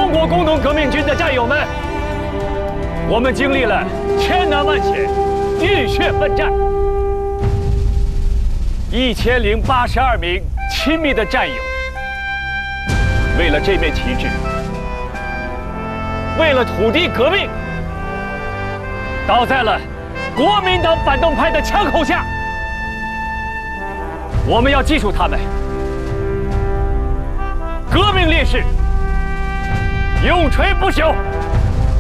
中国工农革命军的战友们，我们经历了千难万险，浴血奋战，1082名亲密的战友，为了这面旗帜，为了土地革命，倒在了国民党反动派的枪口下。我们要记住他们，革命烈士永垂不朽。